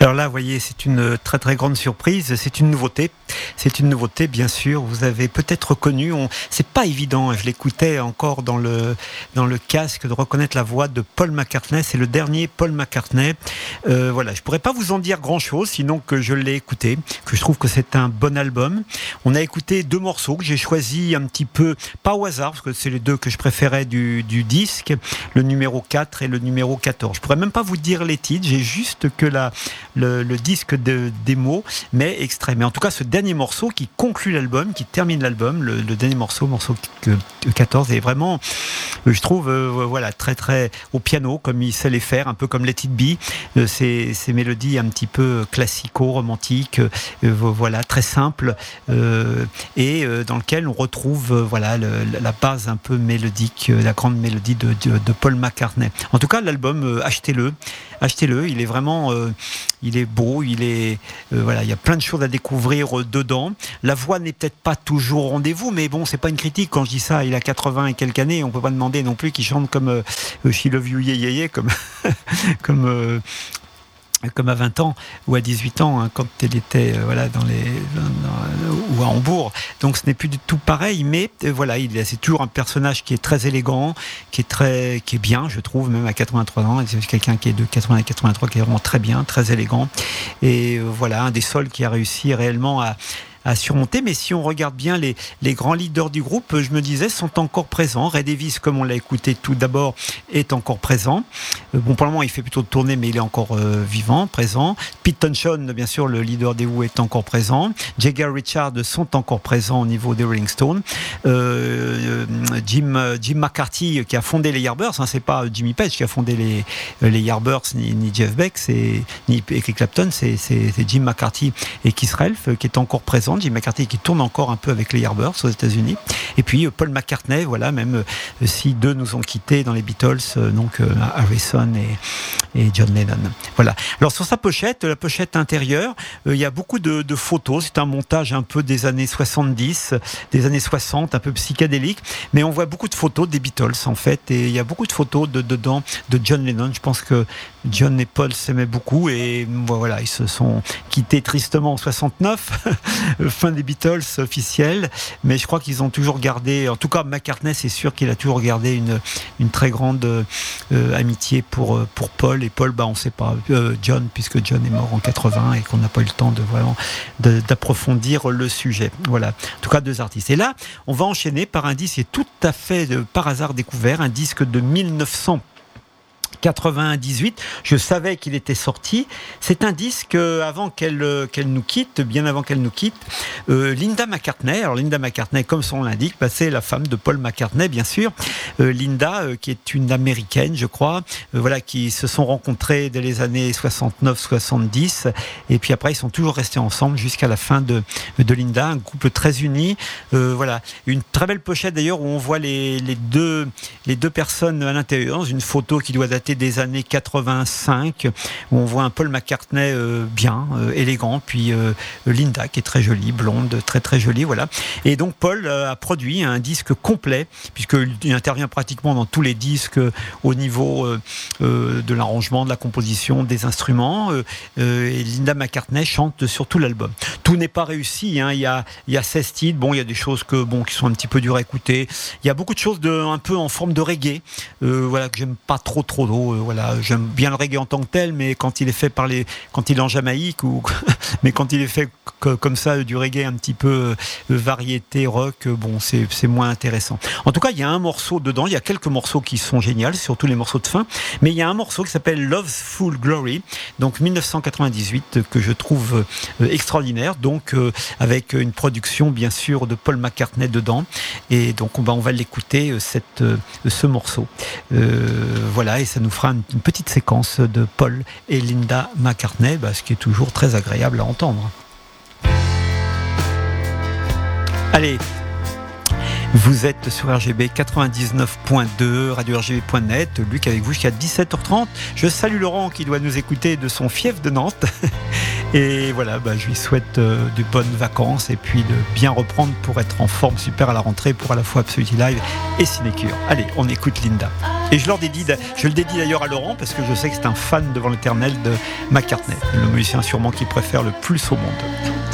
Alors là, vous voyez, c'est une très très grande surprise. C'est une nouveauté. C'est une nouveauté, bien sûr. Vous avez peut-être reconnu. C'est pas évident. Je l'écoutais encore dans le casque de reconnaître la voix de Paul McCartney. C'est le dernier Paul McCartney. Voilà. Je pourrais pas vous en dire grand-chose, sinon que je l'ai écouté, que je trouve que c'est un bon album. On a écouté 2 morceaux que j'ai choisis un petit peu pas au hasard, parce que c'est les 2 que je préférais du disque, le numéro 4 et le numéro 14. Je pourrais même pas vous dire les titres. J'ai juste que le disque de démo, mais extrait. Mais en tout cas, ce dernier morceau qui conclut l'album, qui termine l'album, le dernier morceau 14, est vraiment, je trouve, voilà, très très au piano, comme il sait les faire, un peu comme Let It Be, ces mélodies un petit peu classico-romantiques, voilà, très simples, et dans lequel on retrouve, voilà, la base un peu mélodique, la grande mélodie de Paul McCartney. En tout cas, l'album, achetez-le, il est vraiment, il est beau, voilà, il y a plein de choses à découvrir dedans. La voix n'est peut-être pas toujours au rendez-vous, mais bon, c'est pas une critique quand je dis ça. Il a 80 et quelques années, on peut pas demander non plus qu'il chante comme She Love You Yeah Yeah Yeah, comme à 20 ans ou à 18 ans, hein, quand elle était voilà, ou à Hambourg. Donc ce n'est plus du tout pareil, mais voilà, c'est toujours un personnage qui est très élégant, qui est bien, je trouve, même à 83 ans. C'est quelqu'un qui est de 80 à 83, qui est vraiment très bien, très élégant. Et voilà, un des seuls qui a réussi réellement à surmonter. Mais si on regarde bien les grands leaders du groupe, je me disais, sont encore présents. Ray Davies, comme on l'a écouté tout d'abord, est encore présent. Bon, pour le moment, il fait plutôt de tournée, mais il est encore vivant, présent. Pete Townshend, bien sûr, le leader des Who, est encore présent. Jagger Richards sont encore présents au niveau des Rolling Stones. Jim McCarthy, qui a fondé les Yardbirds, hein, c'est pas Jimmy Page qui a fondé les Yardbirds, ni Jeff Beck, ni Eric Clapton, c'est Jim McCarthy et Keith Relf qui est encore présent. Jim McCarthy qui tourne encore un peu avec les Yardbirds aux États-Unis. Et puis Paul McCartney, voilà, même si 2 nous ont quittés dans les Beatles, donc Harrison et John Lennon. Voilà. Alors sur sa pochette, la pochette intérieure, il y a beaucoup de photos. C'est un montage un peu des années 70, des années 60, un peu psychédélique, mais on voit beaucoup de photos des Beatles en fait, et il y a beaucoup de photos dedans de John Lennon. Je pense que John et Paul s'aimaient beaucoup, et voilà, ils se sont quittés tristement en 69. Fin des Beatles officiels, mais je crois qu'ils ont toujours gardé, en tout cas McCartney, c'est sûr qu'il a toujours gardé une très grande amitié pour Paul, et Paul, on ne sait pas, John, puisque John est mort en 80 et qu'on n'a pas eu le temps d'approfondir le sujet. Voilà, en tout cas 2 artistes. Et là, on va enchaîner par un disque qui est tout à fait par hasard découvert, un disque de 1998, je savais qu'il était sorti. C'est un disque avant qu'elle nous quitte, bien avant qu'elle nous quitte. Linda McCartney. Alors Linda McCartney, comme son nom l'indique, c'est la femme de Paul McCartney, bien sûr. Linda, qui est une américaine, je crois, voilà, qui se sont rencontrés dès les années 69-70, et puis après ils sont toujours restés ensemble jusqu'à la fin de Linda, un couple très uni. Voilà, une très belle pochette d'ailleurs où on voit les deux personnes à l'intérieur, dans une photo qui doit dater des années 85, où on voit un Paul McCartney bien, élégant, puis Linda qui est très jolie, blonde, très très jolie, voilà. Et donc Paul a produit un disque complet, puisqu'il intervient pratiquement dans tous les disques au niveau de l'arrangement, de la composition, des instruments, et Linda McCartney chante sur tout l'album. Tout n'est pas réussi, hein. Il y a 16 titres, bon, il y a des choses qui sont un petit peu dures à écouter, il y a beaucoup de choses un peu en forme de reggae, voilà, que j'aime pas trop. Voilà, j'aime bien le reggae en tant que tel, mais quand il est fait quand il est en Jamaïque, mais quand il est fait comme ça, du reggae un petit peu variété rock, bon, c'est moins intéressant. En tout cas, il y a un morceau dedans, il y a quelques morceaux qui sont géniaux, surtout les morceaux de fin, mais il y a un morceau qui s'appelle Love's Full Glory, donc 1998, que je trouve extraordinaire, donc avec une production bien sûr de Paul McCartney dedans, et donc on va l'écouter, ce morceau. Voilà, et ça nous fera une petite séquence de Paul et Linda McCartney, ce qui est toujours très agréable à entendre. Allez, vous êtes sur RGB 99.2, radio-rgb.net, Luc avec vous jusqu'à 17h30. Je salue Laurent qui doit nous écouter de son fief de Nantes. Et voilà, je lui souhaite de bonnes vacances et puis de bien reprendre pour être en forme super à la rentrée pour à la fois Absoluty Live et Cinécure. Allez, on écoute Linda. Et je le dédie d'ailleurs à Laurent, parce que je sais que c'est un fan devant l'éternel de McCartney, le musicien sûrement qu'il préfère le plus au monde.